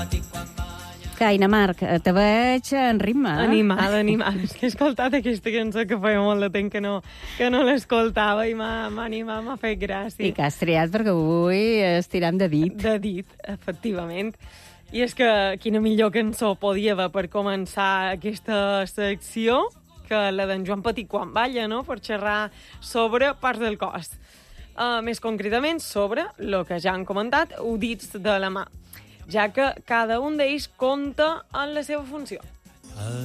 Caina, Marc, te veig en ritme. Animada. És que he escoltat aquesta cançó que feia molt de temps que no l'escoltava i m'ha animat, m'ha fet gràcia. I que has triat perquè avui estirem de dit. De dit, efectivament. I és que quina millor cançó podia haver per començar aquesta secció que la d'en Joan Petit quan balla, no?, per xerrar sobre parts del cos. Més concretament sobre el que ja han comentat, udits de la mà, ja que cada un d'ells compta en la seva funció.